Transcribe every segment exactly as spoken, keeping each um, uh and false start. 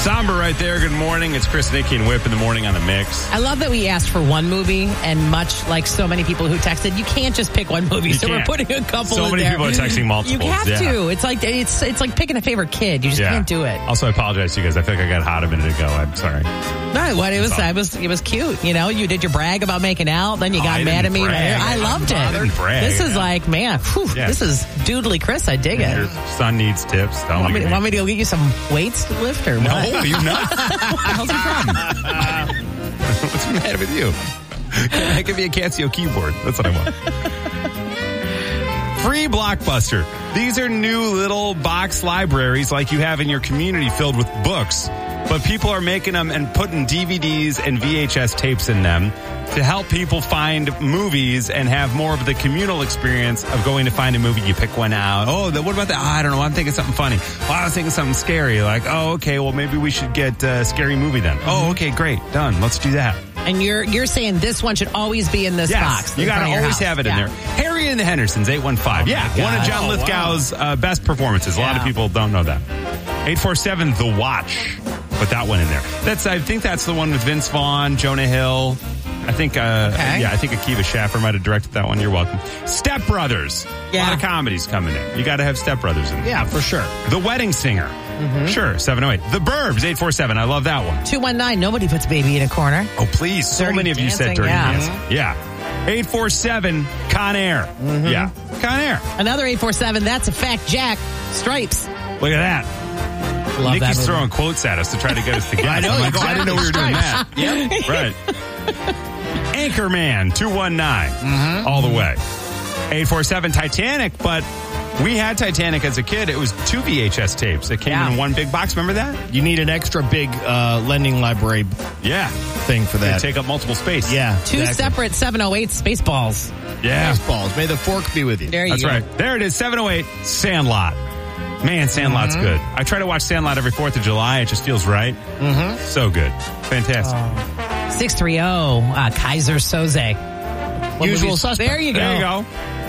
Somber right there. Good morning. It's Chris, Nikki, and Whip in the morning on the mix. I love that we asked for one movie, and much like so many people who texted, you can't just pick one movie. You so can't. we're putting a couple. So in many there. people are texting multiples. You have yeah. to. It's like it's it's like picking a favorite kid. You just Yeah. can't do it. Also, I apologize to you guys. I feel like I got hot a minute ago. I'm sorry. No, what it was, I was, it was cute. You know, you did your brag about making out, then you Oh, got I mad at didn't me. brag. I loved I it. didn't brag. This is like, man, whew, Yeah. this is doodly Chris. I dig Your it. son needs tips. Tell Want him me, to want me to go get you some weights to lift or what? No, you not. How's the problem? What's the matter with you? That could be a Casio keyboard. That's what I want. Free Blockbuster. These are new little box libraries like you have in your community filled with books. But people are making them and putting D V Ds and V H S tapes in them to help people find movies and have more of the communal experience of going to find a movie. You pick one out. Oh, the, what about that? Oh, I don't know. I'm thinking something funny. Oh, I was thinking something scary. Like, oh, okay, well, maybe we should get a scary movie then. Mm-hmm. Oh, okay, great. Done. Let's do that. And you're you're saying this one should always be in this Yes, box. you in got to front of your always house. have it Yeah. in there. Harry and the Hendersons, eight one five. Oh yeah, my one of God. John Oh, Lithgow's uh, best performances. A lot of Yeah. people don't know that. eight four seven, The Watch. Put that one in there. That's I think that's the one with Vince Vaughn, Jonah Hill. I think, uh, Okay. yeah, I think Akiva Schaffer might have directed that one. You're welcome. Step Brothers. Yeah. A lot of comedies coming in. You got to have Step Brothers in there. Yeah, for sure. The Wedding Singer. Mm-hmm. Sure, seven oh eight. The Burbs, eight four seven. I love that one. two one nine, nobody puts baby in a corner. Oh, please. So Dirty many of you said Dancing, Dirty yeah. Dancing. Yeah. eight four seven, Con Air. Mm-hmm. Yeah. Con Air. Another eight four seven, that's a fact, Jack. Stripes. Look at that. Love Nikki's that movie. throwing quotes at us to try to get us to guess. I know, I'm like, oh, I didn't know we were doing that. Yep. Right. Anchorman, two one nine. Mm-hmm. All the way. eight four seven, Titanic, but we had Titanic as a kid. It was two V H S tapes. It came Yeah. in one big box. Remember that? You need an extra big uh, lending library Yeah. thing for They that. take up multiple space. Yeah. Two exactly. separate seven oh eight Spaceballs. Yeah. Baseballs. May the fork be with you. There you That's go. right. There it is, seven oh eight, Sandlot. Man, Sandlot's Mm-hmm. good. I try to watch Sandlot every fourth of July. It just feels right. Mm-hmm. So good. Fantastic. Oh. six three zero, uh, Kaiser Soze. What Usual movies- Suspect. There you go. There you go.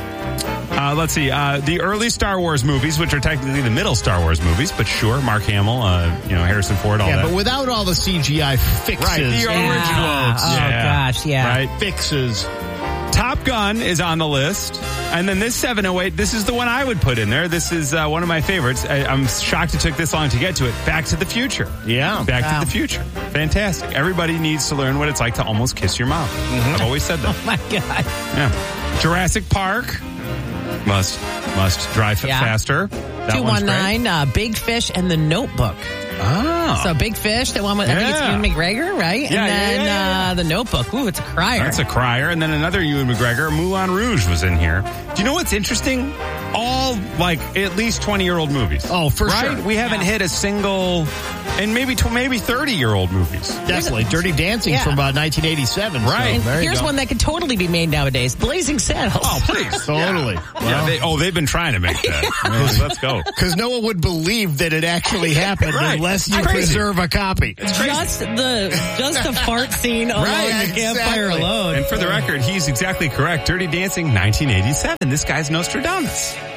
Uh, let's see. Uh, the early Star Wars movies, which are technically the middle Star Wars movies, but sure, Mark Hamill, uh, you know, Harrison Ford, all Yeah, that. but without all the C G I fixes. Right, the and original. Oh, gosh, yeah. Right. fixes. Top Gun is on the list. And then this seven oh eight, this is the one I would put in there. This is uh, one of my favorites. I, I'm shocked it took this long to get to it. Back to the Future. Yeah. Back Wow. to the Future. Fantastic. Everybody needs to learn what it's like to almost kiss your mom. I've always said that. Oh, my God. Yeah. Jurassic Park. Must, must drive Yeah. faster. That two one's one nine, uh, Big Fish and the Notebook. great. Oh. So Big Fish, the one with, I think it's Yeah. Ewan McGregor, right? Yeah, and yeah, then yeah, yeah, Uh, the Notebook. Ooh, it's a crier. That's a crier. And then another Ewan McGregor, Moulin Rouge, was in here. Do you know what's interesting? All, like, at least twenty-year-old movies. Oh, for right? sure. We haven't Yeah. hit a single, and maybe tw- maybe thirty-year-old movies. Definitely. Dirty Dancing Yeah. from about nineteen eighty-seven. Right. So And there you here's go. one that could totally be made nowadays. Blazing Saddles. Oh, please. Totally. Yeah, they, oh, they've been trying to make that. Well, let's go. Because no one would believe that it actually happened Right. unless you It's crazy. preserve a copy. Just the just the fart scene alone, Right, the campfire exactly. alone. And for the record, he's exactly correct. Dirty Dancing, nineteen eighty-seven. This guy's Nostradamus.